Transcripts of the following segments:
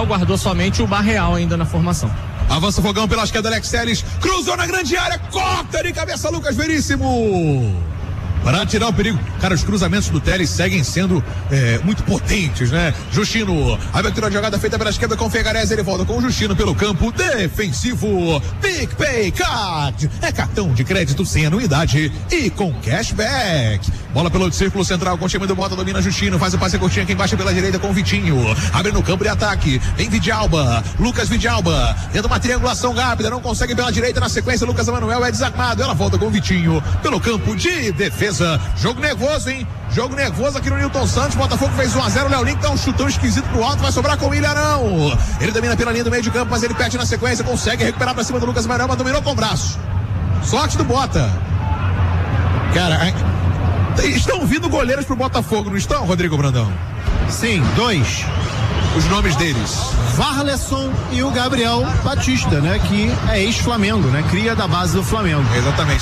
guardou somente o Barreal ainda na formação. Avança o Fogão pela esquerda, Alex Telles, cruzou na grande área, corta de cabeça Lucas Veríssimo. Para tirar o perigo. Cara, os cruzamentos do Telles seguem sendo muito potentes, né? Justino, a abertura de jogada feita pela esquerda com o Fegarese, ele volta com o Justino pelo campo defensivo. PicPay Card, é cartão de crédito sem anuidade e com cashback. Bola pelo círculo central com o time do Bota, domina Justino, faz o passe curtinho aqui embaixo pela direita com o Vitinho. Abre no campo de ataque, vem Vidalba, Lucas Vidalba, tendo uma triangulação rápida, não consegue pela direita, na sequência Lucas Emanuel é desarmado, ela volta com o Vitinho pelo campo de defesa. Jogo nervoso, hein? Jogo nervoso aqui no Newton Santos. Botafogo fez 1-0. O Léo Link dá um chutão esquisito pro alto. Vai sobrar com o Ilharão. Ele domina pela linha do meio de campo, mas ele perde na sequência. Consegue recuperar pra cima do Lucas Emanuel, mas dominou com o braço. Sorte do Bota. Cara, estão vindo goleiros pro Botafogo, não estão, Rodrigo Brandão? Sim, 2. Os nomes deles: Varleson e o Gabriel Batista, né? Que é ex-Flamengo, né? Cria da base do Flamengo. Exatamente.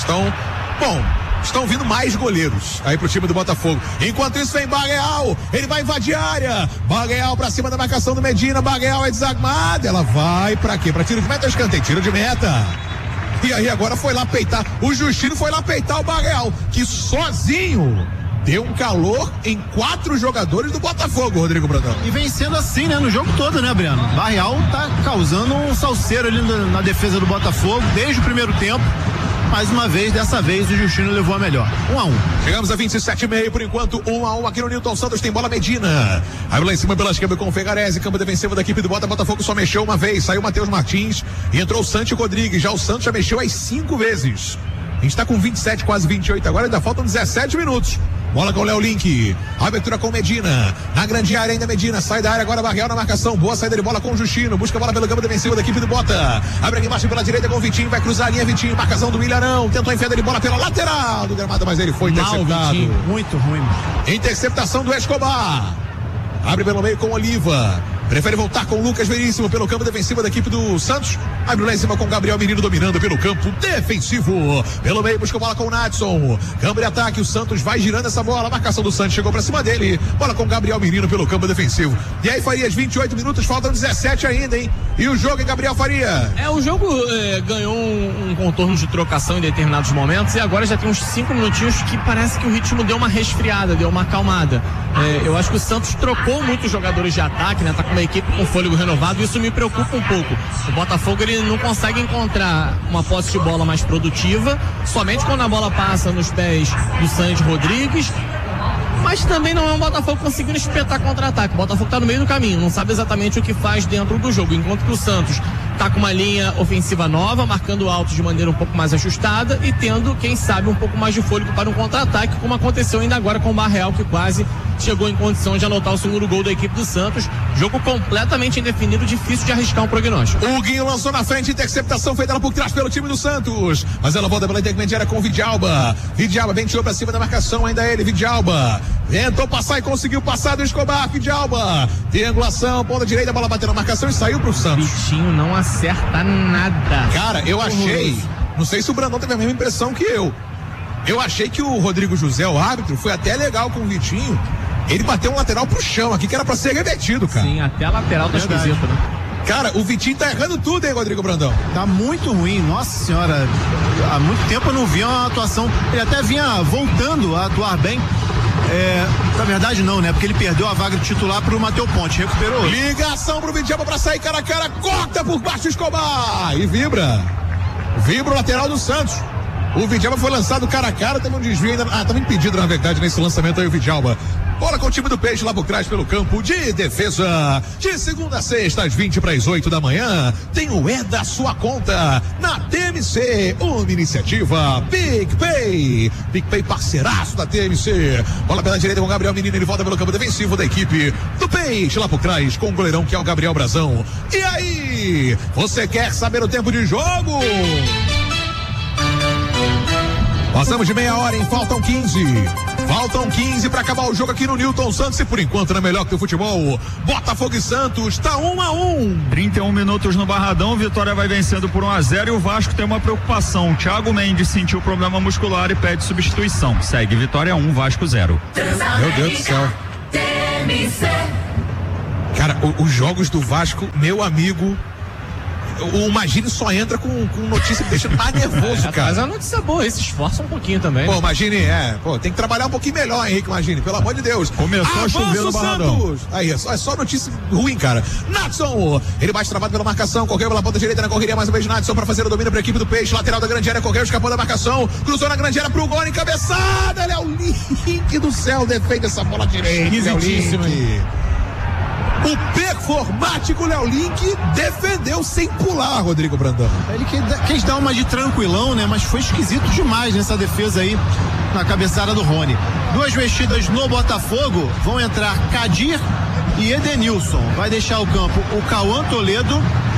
Estão vindo mais goleiros aí pro time do Botafogo. Enquanto isso vem Barreal, ele vai invadir a área. Barreal pra cima da marcação do Medina. Barreal é desarmado. Ela vai pra quê? Pra tiro de meta ou escanteio? Tiro de meta. E aí agora foi lá peitar. O Justino foi lá peitar o Barreal, que sozinho deu um calor em 4 jogadores do Botafogo, Rodrigo Brandão. E vem sendo assim, né? No jogo todo, né, Breno? Barreal tá causando um salseiro ali na defesa do Botafogo desde o primeiro tempo. Mais uma vez, dessa vez o Justino levou a melhor. 1-1. Chegamos a 27,5 por enquanto, 1-1 aqui no Newton Santos. Tem bola Medina. Abre lá em cima pela esquerda com o Fegarese, campo defensivo da equipe do Botafogo só mexeu uma vez, saiu o Matheus Martins e entrou o Santi Rodrigues. Já o Santos já mexeu as 5 vezes. A gente tá com 27, quase 28 agora, ainda faltam 17 minutos. Bola com o Léo Link, abertura com Medina, na grande área ainda Medina, sai da área agora Barreal na marcação, boa saída de bola com o Justino, busca a bola pelo campo defensivo da equipe do Bota, abre aqui embaixo pela direita com o Vitinho, vai cruzar a linha, Vitinho, marcação do Ilharão, tentou enfiar de bola pela lateral do gramado, mas ele foi interceptado. Vitinho, muito ruim. Interceptação do Escobar, abre pelo meio com o Oliva, prefere voltar com o Lucas Veríssimo pelo campo defensivo da equipe do Santos. Abre lá em cima com o Gabriel Menino dominando pelo campo defensivo. Pelo meio busca a bola com o Nadson. Câmbio de ataque, o Santos vai girando essa bola. A marcação do Santos chegou pra cima dele. Bola com o Gabriel Menino pelo campo defensivo. E aí, Farias, 28 minutos, faltam 17 ainda, hein? E o jogo, hein, Gabriel Faria? O jogo ganhou um contorno de trocação em determinados momentos e agora já tem uns 5 minutinhos que parece que o ritmo deu uma resfriada, deu uma acalmada. Eu acho que o Santos trocou muitos jogadores de ataque, né? Tá com uma equipe com fôlego renovado e isso me preocupa um pouco. O Botafogo, ele não consegue encontrar uma posse de bola mais produtiva, somente quando a bola passa nos pés do Santi Rodrigues, mas também não é um Botafogo conseguindo espetar contra-ataque. O Botafogo tá no meio do caminho, não sabe exatamente o que faz dentro do jogo, enquanto que o Santos tá com uma linha ofensiva nova, marcando alto de maneira um pouco mais ajustada e tendo, quem sabe, um pouco mais de fôlego para um contra-ataque, como aconteceu ainda agora com o Barreal, que quase chegou em condição de anotar o segundo gol da equipe do Santos. Jogo completamente indefinido, difícil de arriscar um prognóstico. O Guinho lançou na frente, interceptação feita lá por trás pelo time do Santos, mas ela volta pela intermediária com o Vidalba. Vidalba venteou pra cima da marcação, ainda ele, Vidalba tentou passar e conseguiu passar do Escobar. Vidalba, triangulação, ponta direita, a bola bateu na marcação e saiu pro Santos. Vitinho não acerta nada. Cara, eu achei, não sei se o Brandão teve a mesma impressão que eu achei que o Rodrigo José, o árbitro, foi até legal com o Vitinho. Ele bateu um lateral pro chão aqui, que era pra ser remetido, cara. Sim, até a lateral tá esquisita, né? Cara, o Vitinho tá errando tudo, hein, Rodrigo Brandão? Tá muito ruim, nossa senhora. Há muito tempo eu não via uma atuação. Ele até vinha voltando a atuar bem. Na verdade não, né? Porque ele perdeu a vaga de titular pro Matheus Ponte, recuperou. Ligação pro Vidalba pra sair cara a cara, corta por baixo Escobar e vibra o lateral do Santos. O Vidalba foi lançado cara a cara, teve um desvio ainda, tava impedido na verdade nesse lançamento aí o Vidalba. Bola com o time do Peixe lá por trás pelo campo de defesa. De segunda a sexta, às 7:20 da manhã, tem o É da Sua Conta na TMC. Uma iniciativa PicPay. PicPay parceiraço da TMC. Bola pela direita com o Gabriel Menino, ele volta pelo campo defensivo da equipe do Peixe lá por trás com o goleirão que é o Gabriel Brazão. E aí, você quer saber o tempo de jogo? Passamos de meia hora, hein? Faltam 15. Faltam 15 para acabar o jogo aqui no Newton Santos e por enquanto não é melhor que o futebol. Botafogo e Santos, tá 1-1. 31 minutos no Barradão, Vitória vai vencendo por 1-0 e o Vasco tem uma preocupação. O Thiago Mendes sentiu problema muscular e pede substituição. Segue Vitória 1, Vasco 0. Meu Deus do céu. Cara, os jogos do Vasco, meu amigo, o Magini só entra com notícia que deixa mais nervoso, cara. Mas a notícia boa, ele se esforça um pouquinho também. Pô, Magini, tem que trabalhar um pouquinho melhor, Henrique Magini, pelo amor de Deus. Começou a chover no Barradão. Aí, é só notícia ruim, cara. Nadson, ele mais travado pela marcação, correu pela ponta direita na correria, mais uma vez Nadson pra fazer o domínio pra equipe do Peixe, lateral da grande área, correu, escapou da marcação, cruzou na grande área pro gol, encabeçada, Léo Link do céu, defende essa bola direita, Léo Link. O performático Léo Link defendeu sem pular, Rodrigo Brandão. Ele quis dar uma de tranquilão, né? Mas foi esquisito demais nessa defesa aí, na cabeçada do Rony. Duas mexidas no Botafogo, vão entrar Kadir e Edenilson. Vai deixar o campo o Cauã Toledo.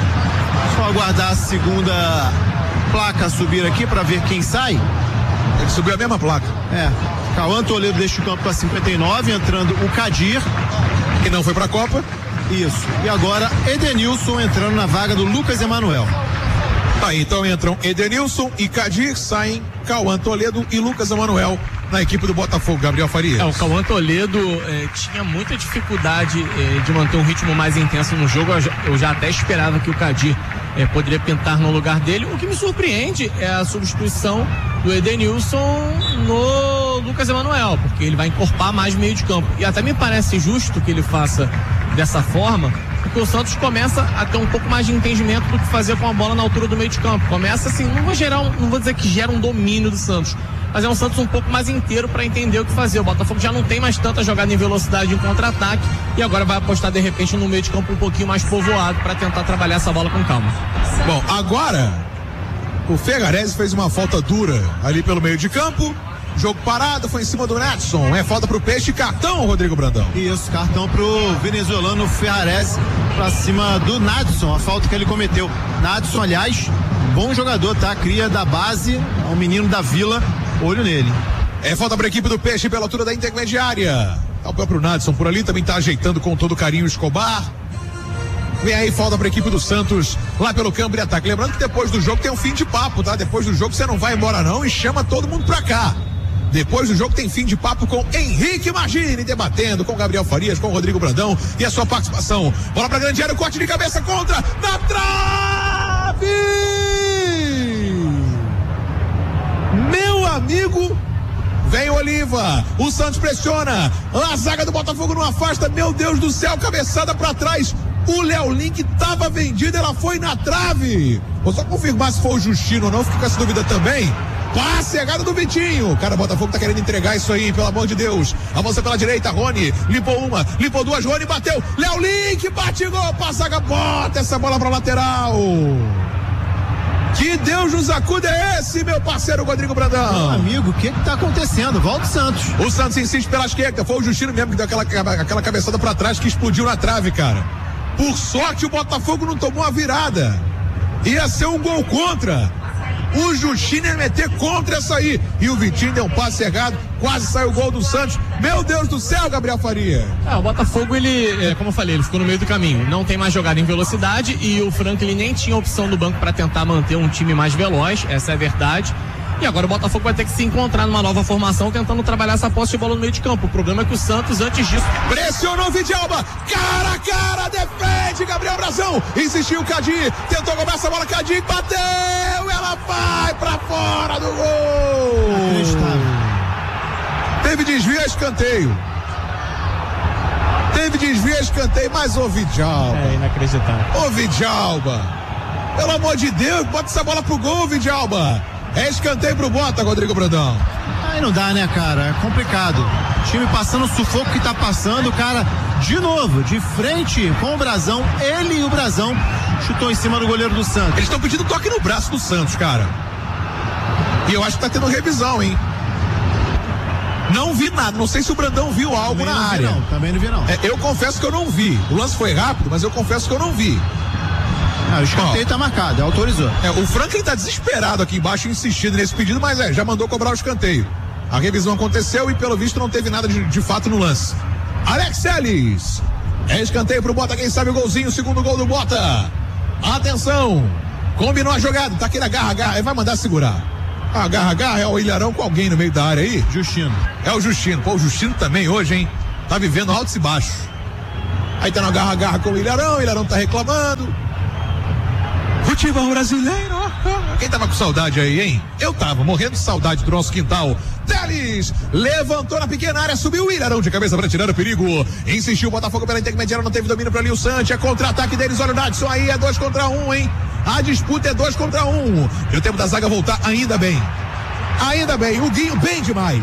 Só aguardar a segunda placa subir aqui para ver quem sai. Ele subiu a mesma placa. Cauã Toledo deixa o campo para 59, entrando o Kadir, que não foi pra Copa. Isso. E agora Edenilson entrando na vaga do Lucas Emanuel. Aí, então entram Edenilson e Kadir, saem Cauã Toledo e Lucas Emanuel na equipe do Botafogo, Gabriel Farias. O Cauã Toledo tinha muita dificuldade de manter um ritmo mais intenso no jogo. Eu já até esperava que o Kadir poderia pintar no lugar dele. O que me surpreende é a substituição do Edenilson no Lucas Emanuel, porque ele vai encorpar mais meio de campo. E até me parece justo que ele faça dessa forma, porque o Santos começa a ter um pouco mais de entendimento do que fazer com a bola na altura do meio de campo. Começa assim, não vou dizer que gera um domínio do Santos, mas é um Santos um pouco mais inteiro para entender o que fazer. O Botafogo já não tem mais tanta jogada em velocidade em contra-ataque e agora vai apostar de repente no meio de campo um pouquinho mais povoado para tentar trabalhar essa bola com calma. Bom, agora o Ferrarese fez uma falta dura ali pelo meio de campo. Jogo parado, foi em cima do Nadson. É falta pro Peixe, cartão, Rodrigo Brandão. Isso, cartão pro venezuelano Ferrarese pra cima do Nadson, a falta que ele cometeu. Nadson, aliás, bom jogador, tá? Cria da base, é um menino da Vila, olho nele. É falta pra equipe do Peixe pela altura da intermediária. Tá o próprio Nadson por ali, também tá ajeitando com todo carinho o Escobar. Vem aí, falta pra equipe do Santos lá pelo campo de ataque. Lembrando que depois do jogo tem um fim de papo, tá? Depois do jogo você não vai embora não e chama todo mundo pra cá. Depois do jogo tem fim de papo com Henrique Magini, debatendo com Gabriel Farias, com Rodrigo Brandão e a sua participação. Bola pra grande área, o corte de cabeça contra, na trave! Meu amigo, vem Oliva, o Santos pressiona, a zaga do Botafogo não afasta, meu Deus do céu, cabeçada pra trás. O Léo Link tava vendido, ela foi na trave. Vou só confirmar se foi o Justino ou não, fica com essa dúvida também. Passe errado do Vitinho. Cara, o Botafogo tá querendo entregar isso aí, pelo amor de Deus. Avança pela direita, Rony. Limpou uma, limpou duas, Rony bateu. Léo Link, bate gol. Passaga, bota essa bola pra lateral. Que Deus nos acuda é esse, meu parceiro Rodrigo Brandão? Meu amigo, o que tá acontecendo? Volta o Santos. O Santos insiste pela esquerda. Foi o Justino mesmo que deu aquela cabeçada pra trás que explodiu na trave, cara. Por sorte, o Botafogo não tomou a virada. Ia ser um gol contra. O Justino ia meter contra essa aí. E o Vitinho deu um passe errado. Quase saiu o gol do Santos. Meu Deus do céu, Gabriel Faria. O Botafogo, como eu falei, ele ficou no meio do caminho. Não tem mais jogada em velocidade. E o Franklin nem tinha opção do banco para tentar manter um time mais veloz. Essa é a verdade. E agora o Botafogo vai ter que se encontrar numa nova formação, tentando trabalhar essa posse de bola no meio de campo. O problema é que o Santos, antes disso, pressionou o Vidalba, cara a cara, defende Gabriel Brazão, insistiu o Kadir, tentou cobrar essa bola, Kadir bateu, ela vai pra fora do gol. Teve desvio, escanteio. Mas o Vidalba. É inacreditável. Ô Vidalba, pelo amor de Deus, bota essa bola pro gol, Vidalba. É escanteio pro Bota, Rodrigo Brandão. Aí não dá, né, cara? É complicado. O time passando o sufoco que tá passando, cara, de novo, de frente com o Brazão. Ele e o Brazão chutou em cima do goleiro do Santos. Eles estão pedindo toque no braço do Santos, cara. E eu acho que tá tendo revisão, hein? Não vi nada, não sei se o Brandão viu algo também na área. Também não vi, não. Eu confesso que eu não vi. O lance foi rápido, mas eu confesso que eu não vi. O escanteio tá marcado, autorizou. O Franklin tá desesperado aqui embaixo, insistindo nesse pedido, mas já mandou cobrar o escanteio. A revisão aconteceu e pelo visto não teve nada de fato no lance. Alex Telles. É escanteio pro Bota, quem sabe o golzinho, o segundo gol do Bota. Atenção. Combinou a jogada, tá aquele agarra, vai mandar segurar. Agarra, é o Ilharão com alguém no meio da área aí. Justino. É o Justino. Pô, o Justino também hoje, hein? Tá vivendo altos e baixos. Aí tá no agarra-agarra com o Ilharão tá reclamando. Futebol brasileiro. Quem tava com saudade aí, hein? Eu tava morrendo de saudade do nosso quintal. Teles levantou na pequena área, subiu o Ilharão de cabeça para tirar o perigo. Insistiu o Botafogo pela intermediária, não teve domínio para Lil Sante. É contra-ataque deles, olha o Nadson aí, é 2 contra 1, hein? A disputa é 2 contra 1. E o tempo da zaga voltar ainda bem. Ainda bem, o Guinho bem demais.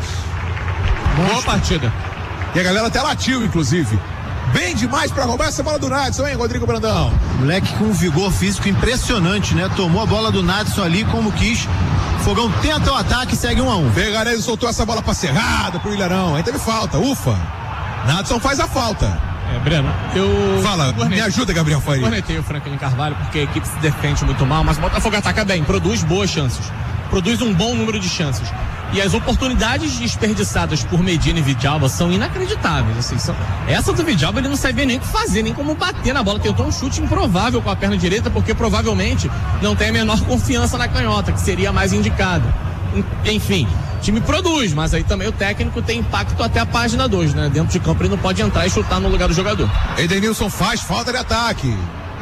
Boa partida. E a galera até latiu, inclusive. Bem demais pra roubar essa bola do Nadson, hein, Rodrigo Brandão? Moleque com um vigor físico impressionante, né? Tomou a bola do Nadson ali como quis. Fogão tenta o ataque e segue 1-1. Vegarese soltou essa bola pra Cerrado, pro Ilharão. Aí teve falta, ufa. Nadson faz a falta. Breno, Fala, me ajuda, Gabriel Faria. Cornetei o Franklin Carvalho porque a equipe se defende muito mal, mas o Botafogo ataca bem, produz boas chances. Produz um bom número de chances. E as oportunidades desperdiçadas por Medina e Vidalba são inacreditáveis. Assim, essa do Vidalba ele não sabia nem o que fazer, nem como bater na bola. Tentou um chute improvável com a perna direita, porque provavelmente não tem a menor confiança na canhota, que seria a mais indicada. Enfim, o time produz, mas aí também o técnico tem impacto até a página 2, né? Dentro de campo ele não pode entrar e chutar no lugar do jogador. Edenilson faz falta de ataque.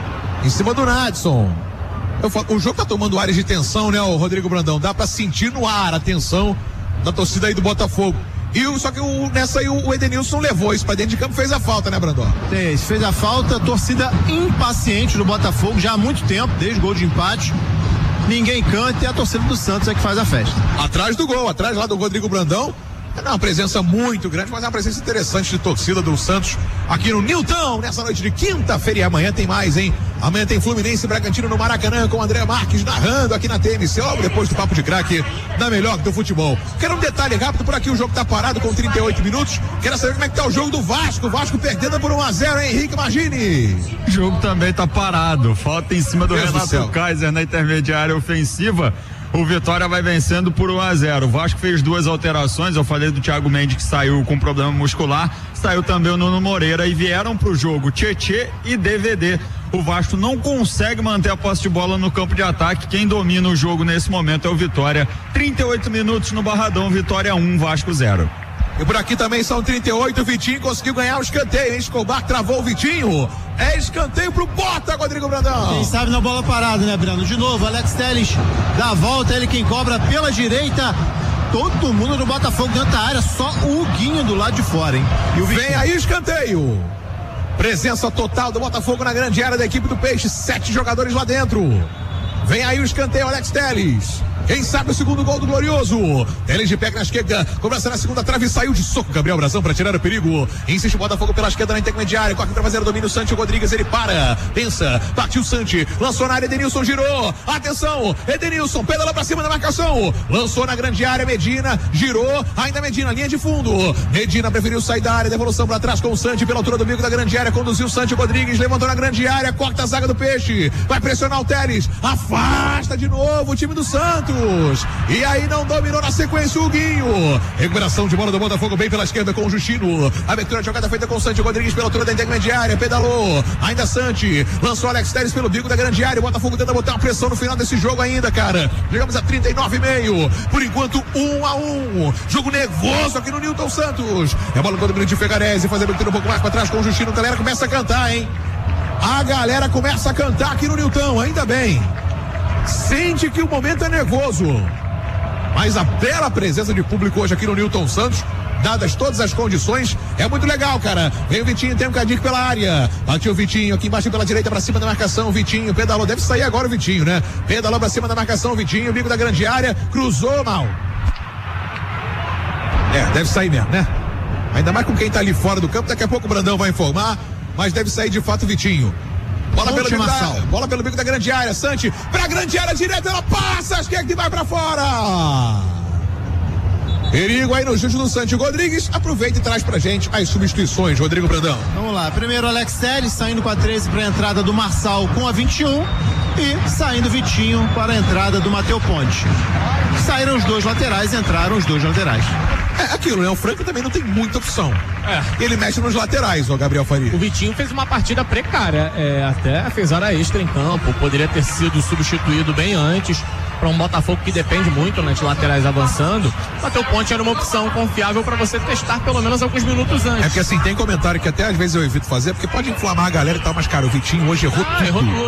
Em cima do Nadson. O jogo tá tomando áreas de tensão, né, o Rodrigo Brandão? Dá pra sentir no ar a tensão da torcida aí do Botafogo. Só que nessa aí o Edenilson levou isso pra dentro de campo, fez a falta, né, Brandão? Fez a falta, torcida impaciente do Botafogo já há muito tempo, desde o gol de empate. Ninguém canta e a torcida do Santos é que faz a festa. Atrás do gol, atrás lá do Rodrigo Brandão. É uma presença muito grande, mas é uma presença interessante de torcida do Santos aqui no Nilton, nessa noite de quinta-feira. E amanhã tem mais, hein? Amanhã tem Fluminense e Bragantino no Maracanã com o André Marques narrando aqui na TMC, logo depois do Papo de Craque da melhor do futebol. Quero um detalhe rápido, por aqui o jogo tá parado com 38 minutos. Quero saber como é que tá o jogo do Vasco. O Vasco perdendo por 1-0, hein, Henrique Magini? O jogo também tá parado. Falta em cima do Renato Kaiser na intermediária ofensiva. O Vitória vai vencendo por 1-0. O Vasco fez 2 alterações. Eu falei do Thiago Mendes, que saiu com problema muscular. Saiu também o Nuno Moreira e vieram pro jogo Tietê e DVD. O Vasco não consegue manter a posse de bola no campo de ataque. Quem domina o jogo nesse momento é o Vitória. 38 minutos no Barradão, Vitória 1, Vasco 0. E por aqui também são 38, o Vitinho conseguiu ganhar o escanteio, hein? Escobar travou o Vitinho. É escanteio pro Bota, Rodrigo Brandão. Quem sabe na bola parada, né, Brando? De novo, Alex Telles dá a volta, ele quem cobra pela direita. Todo mundo do Botafogo dentro da área, só o Guinho do lado de fora, hein? E o vem aí o escanteio. Presença total do Botafogo na grande área da equipe do Peixe, 7 jogadores lá dentro. Vem aí o escanteio, Alex Telles. Quem sabe o segundo gol do Glorioso. Teles de pé na esquerda, cobrança na segunda trave, saiu de soco Gabriel Brazão para tirar o perigo. Insiste o Botafogo pela esquerda na intermediária, corre para fazer o domínio, Santi Rodrigues, ele para, pensa, partiu Santi, lançou na área, Edenilson girou, atenção, Edenilson, pedalou para cima da marcação, lançou na grande área, Medina, girou, ainda Medina, linha de fundo, Medina preferiu sair da área, devolução para trás com o Santi, pela altura do bico da grande área, conduziu Santi Rodrigues, levantou na grande área, corta a zaga do Peixe, vai pressionar o Teles, afasta de novo o time do Santos. E aí não dominou na sequência o Guinho. Recuperação de bola do Botafogo bem pela esquerda com o Justino. Abertura de jogada feita com o Santi Rodrigues pela altura da intermediária. Pedalou. Ainda Santi. Lançou Alex Telles pelo bico da grande área. O Botafogo tenta botar uma pressão no final desse jogo ainda, cara. Chegamos a 39,5. Por enquanto, 1-1. Jogo nervoso aqui no Nilton Santos. É a bola do domínio de Fegarese. Faz a abertura um pouco mais para trás com o Justino. A galera começa a cantar, hein? A galera começa a cantar aqui no Nilton. Ainda bem. Sente que o momento é nervoso, mas a bela presença de público hoje aqui no Nilton Santos, dadas todas as condições, é muito legal, cara. Vem o Vitinho, tem um cadinho pela área, bateu o Vitinho aqui embaixo pela direita pra cima da marcação, Vitinho pedalou, deve sair agora o Vitinho, né? Pedalou pra cima da marcação, Vitinho, bico da grande área, cruzou mal. Deve sair mesmo, né? Ainda mais com quem tá ali fora do campo, daqui a pouco o Brandão vai informar, mas deve sair de fato o Vitinho. Bola pelo bico da grande área, Santi pra grande área direta, ela passa, esquerda e vai pra fora. Perigo aí no chute do Santi Rodrigues, aproveita e traz pra gente as substituições, Rodrigo Brandão. Vamos lá, primeiro Alex Telles saindo com a 13 para a entrada do Marçal com a 21 e saindo Vitinho para a entrada do Matheus Ponte. Saíram os dois laterais, entraram os dois laterais. É aquilo, né? O Franca também não tem muita opção. Ele mexe nos laterais, o Gabriel Faria. O Vitinho fez uma partida precária, até fez hora extra em campo, poderia ter sido substituído bem antes, para um Botafogo que depende muito, né, de laterais avançando. Matheus Ponte era uma opção confiável para você testar pelo menos alguns minutos antes. É porque assim, tem comentário que até às vezes eu evito fazer, porque pode inflamar a galera e tal, mas cara, o Vitinho hoje errou tudo.